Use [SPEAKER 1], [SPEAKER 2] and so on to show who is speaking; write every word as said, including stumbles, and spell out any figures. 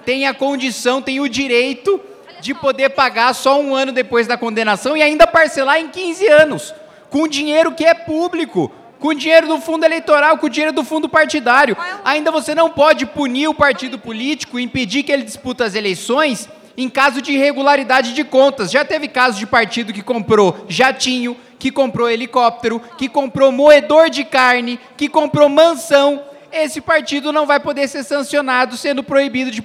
[SPEAKER 1] tem a condição, tem o direito de poder pagar só um ano depois da condenação e ainda parcelar em quinze anos, com dinheiro que é público, com dinheiro do fundo eleitoral, com dinheiro do fundo partidário. Ainda você não pode punir o partido político, impedir que ele disputa as eleições em caso de irregularidade de contas. Já teve caso de partido que comprou jatinho, que comprou helicóptero, que comprou moedor de carne, que comprou mansão. Esse partido não vai poder ser sancionado, sendo proibido de